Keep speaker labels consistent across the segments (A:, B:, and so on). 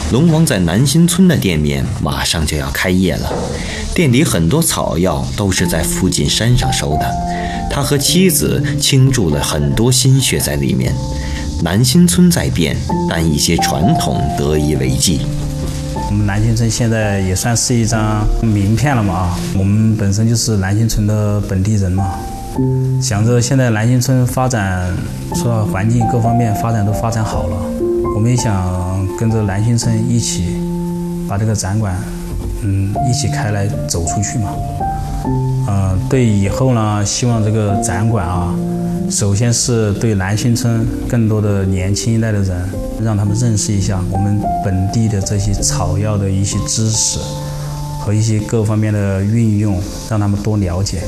A: 龙王在南新村的店面马上就要开业了，店里很多草药都是在附近山上收的，他和妻子倾注了很多心血在里面。南新村在变，但一些传统得以为继。
B: 我们南新村现在也算是一张名片了嘛我们本身就是南新村的本地人嘛，想着现在南新村发展，除了环境各方面发展都发展好了，我们也想跟着南新村一起把这个展馆，一起开来走出去嘛。对以后呢，希望这个展馆首先是对南新村更多的年轻一代的人，让他们认识一下我们本地的这些草药的一些知识和一些各方面的运用，让他们多了解。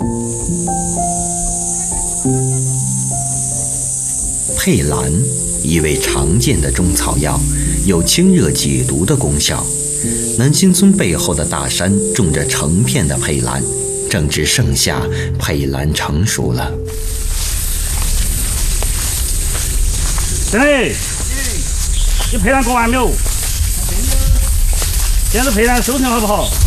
A: 佩兰，一味常见的中草药，有清热解毒的功效。南新村背后的大山种着成片的佩兰，正值盛夏，佩兰成熟了。
C: 真的，你佩兰割完没有？现在佩兰收成好不好？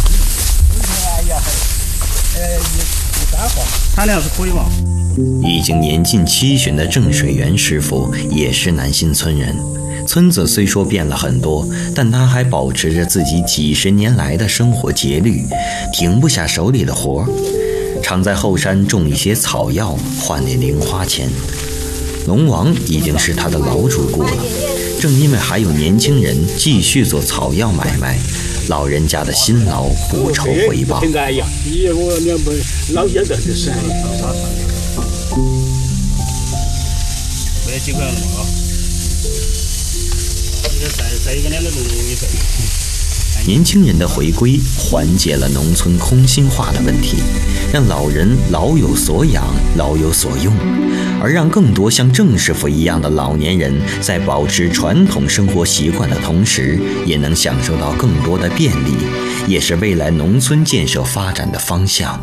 C: 产量是可以嘛？
A: 已经年近70的郑水元师傅也是南新村人。村子虽说变了很多，但他还保持着自己几十年来的生活节律，停不下手里的活，常在后山种一些草药换点零花钱。龙王已经是他的老主顾了，正因为还有年轻人继续做草药买卖，老人家的辛劳不愁回报。
C: 没几块了嘛再一个2个多月份。
A: 年轻人的回归缓解了农村空心化的问题，让老人老有所养，老有所用，而让更多像郑师傅一样的老年人在保持传统生活习惯的同时，也能享受到更多的便利，也是未来农村建设发展的方向。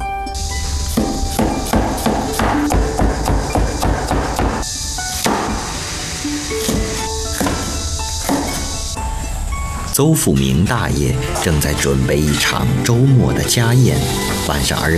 A: 邹富明大爷正在准备一场周末的家宴，晚上